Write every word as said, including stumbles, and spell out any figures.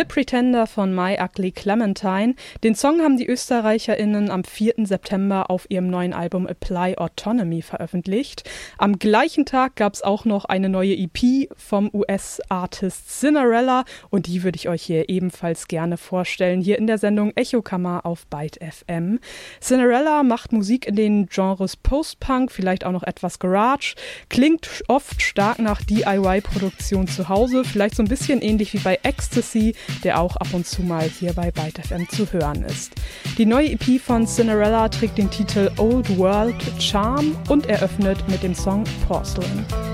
The Pretender von My Ugly Clementine. Den Song haben die ÖsterreicherInnen am vierten September auf ihrem neuen Album Apply Autonomy veröffentlicht. Am gleichen Tag gab es auch noch eine neue E P vom U S-Artist Cinderella und die würde ich euch hier ebenfalls gerne vorstellen, hier in der Sendung Echokammer auf Byte F M. Cinderella macht Musik in den Genres Post-Punk, vielleicht auch noch etwas Garage, klingt oft stark nach D I Y-Produktion zu Hause, vielleicht so ein bisschen ähnlich wie bei Ecstasy, der auch ab und zu mal hier bei Byte F M zu hören ist. Die neue E P von Cinderella trägt den Titel Old World Charm und eröffnet mit dem Song Porcelain.